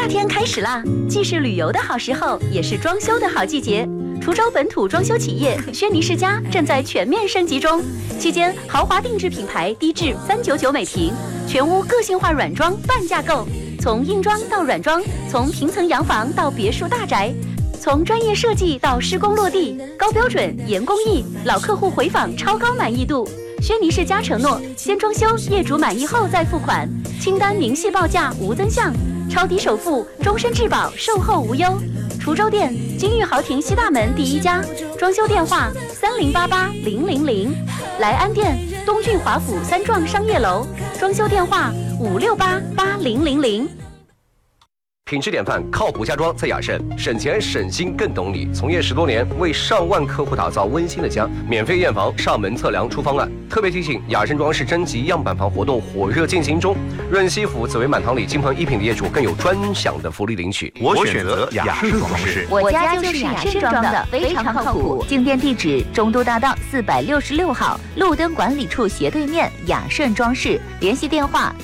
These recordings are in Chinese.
夏天开始啦，既是旅游的好时候，也是装修的好季节。滁州本土装修企业轩尼诗家正在全面升级中，期间豪华定制品牌低至399每平，全屋个性化软装半价购，从硬装到软装，从平层洋房到别墅大宅，从专业设计到施工落地，高标准严工艺，老客户回访超高满意度。轩尼诗家承诺，先装修，业主满意后再付款，清单明细报价无增项，超低首付，终身质保，售后无忧。滁州店金玉豪庭西大门第1家，装修电话30880000，莱安店东郡华府3幢商业楼，装修电话5688000。 品质典范，靠谱家装在雅盛，省钱省心更懂你。从业10多年，为上万客户打造温馨的家，免费验房、上门测量、出方案。特别提醒，雅盛装饰征集样板房活动火热进行中，润西府紫薇满堂里金鹏一品的业主更有专享的福利领取。 我选择雅盛装饰， 我家就是雅盛装的，非常靠谱。进店地址：中都大道466号，路灯管理处斜对面，雅盛装饰。联系电话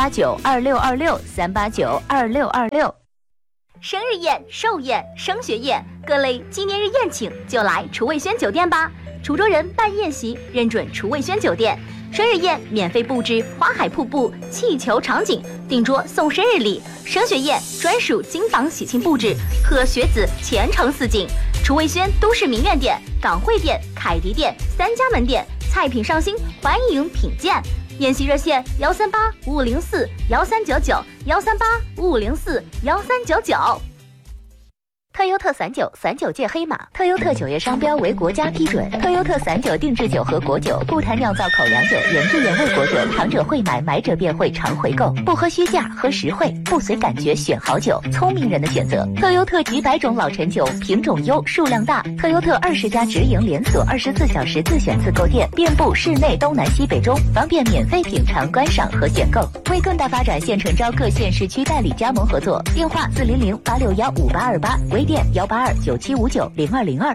3892626，3892626。 生日宴、寿宴、升学宴，各类纪念日宴请就来厨卫轩酒店吧。滁州人办宴席认准厨卫轩酒店，生日宴免费布置花海瀑布、气球场景，订桌送生日礼；升学宴专属金房喜庆布置，贺学子前程似锦。厨卫轩都市名苑店、港汇店、凯迪店3家门店，菜品上新，欢迎品鉴。宴席热线13855041399，13855041399。 特优特39届黑马，特优特酒业商标为国家批准。特优特散酒定制酒和果酒，不谈酿造口粮酒，原汁原味果酒，尝者会买，买者便会常回购。不喝虚价，喝实惠，不随感觉选好酒，聪明人的选择。特优特几百种老陈酒，品种优，数量大。特优特20家直营连锁，24小时自选自购店，遍布市内东南西北中，方便免费品尝、观赏和选购。为更大发展，现诚招各县市区代理加盟合作，电话400-861-5828，微店182-9759-0202。